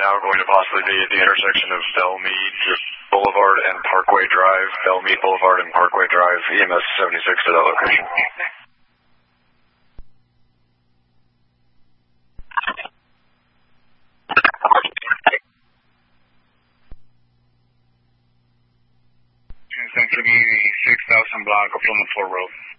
now going to possibly be at the intersection of Bellmead Boulevard and Parkway Drive. Bellmead Boulevard and Parkway Drive, EMS 76 to that location. It's going to be 6000 block of Plymouth 4 Road.